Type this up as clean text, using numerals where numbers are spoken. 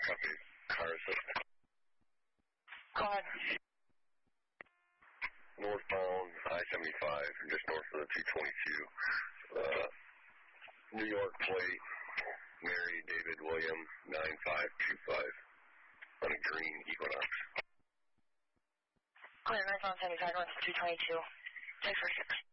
Copy. Car assist. Go ahead. Northbound I-75, just north of the 222. New York plate, Mary David William 9525 on a green Equinox. Clear, northbound 75, north 222. 646.